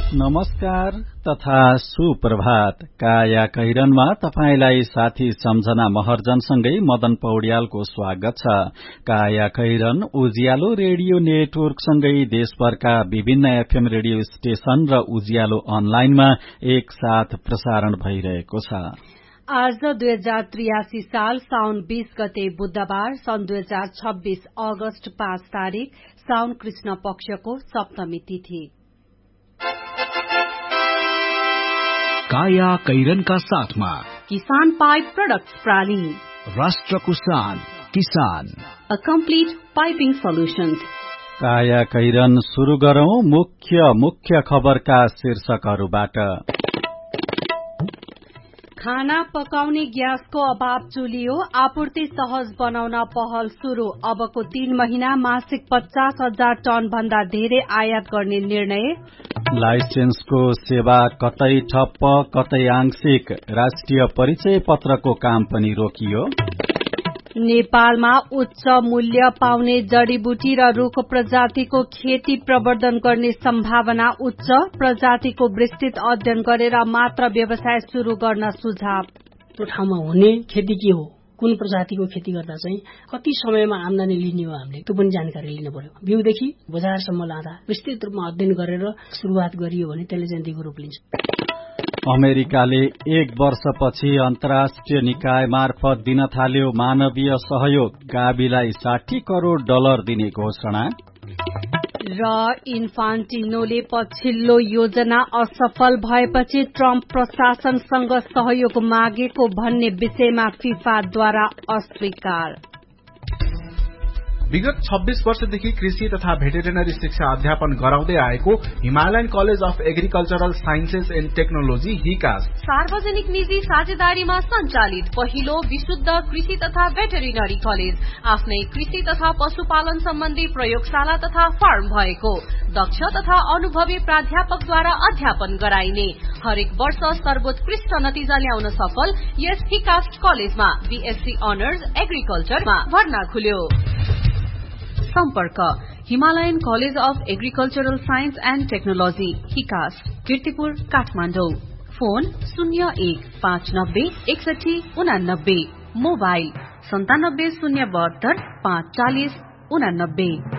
नमस्कार तथा सुप्रभात। काया कैरनमा तपाईलाई साथी सम्झना महर्जनसँगै मदन पौड्यालको स्वागत छ। काया कैरन उज्यालो रेडियो नेटवर्कसँगै देशभरका विभिन्न एफएम रेडियो स्टेशन र उज्यालो अनलाइनमा एक साथ प्रसारण भइरहेको छ। आज 2083 साल साउन 20 गते बुधबार सन् 2026 अगस्त 5 तारिक साउन कृष्ण पक्षको सप्तमी तिथि। काया कैरनका साथमा किसान पाइप प्रोडक्ट्स प्राली, राष्ट्रको शान किसान, अ कम्प्लिट पाइपिङ सोल्युशन्स। काया कैरन शुरू गरौं मुख्य खबरका शीर्षकहरूबाट। खाना पकाउने ग्यासको अभाव चुलियो, आपूर्ति सहज बनाउन पहल शुरू। अबको 3 महिना मासिक 50,000 टन भन्दा धेरै आयात गर्ने निर्णय। लाइसेन्सको सेवा कतै ठप्प कतै आंशिक, राष्ट्रिय परिचय पत्रको काम पनि रोकियो। नेपालमा उच्च मूल्य पाउने जडीबुटी र रूख प्रजातिको खेती प्रवर्धन गर्ने सम्भावना उच्च, प्रजातिको विस्तृत अध्ययन गरेर मात्र व्यवसाय शुरू गर्न सुझाव। त्यो ठाउँमा हुने खेती के हो, कुन प्रजातिको खेती गर्दा चाहिँ कति समयमा आमदानी लिने हो, हामीले त्यो पनि जानकारी लिनु पर्यो। बिउदेखि बजारसम्म लाँदा विस्तृत रूपमा अध्ययन गरेर सुरुवात गरियो भने त्यसले चाहिँ दिगो रूप लिन्छ। अमेरिकाले 1 वर्षपछि अन्तर्राष्ट्रिय निकाय मार्फत दिन थाल्यो मानवीय सहयोग, गाविलाई $60 करोड दिने घोषणा। र इन्फान्टिनोले पछिल्लो योजना असफल भएपछि ट्रम्प प्रशासनसँग सहयोग मागेको भन्ने विषयमा फिफाद्वारा अस्वीकार। विगत 26 वर्षदेखि कृषि तथा भेटेरिनरी शिक्षा अध्यापन गराउँदै आएको Himalayan college of agricultural sciences and technology हिकास सार्वजनिक निजी साझेदारीमा सञ्चालित पहिलो विशुद्ध कृषि तथा भेटेरिनरी कलेज, आफ्नै कृषि तथा पशुपालन सम्बन्धी प्रयोगशाला तथा फार्म भएको, दक्ष तथा अनुभवी प्राध्यापकद्वारा अध्यापन गराइने, हरेक वर्ष सर्वोत्कृष्ट नतिजा ल्याउन सफल यस हिकास कलेजमा बीएससी अनर्स एग्रिकल्चरमा भर्ना खुल्यो। सम्पर्क Himalayan college of agricultural science and technology हिकास, Kirtipur, Kathmandu. Phone 01596189, mobile 9702 540 89।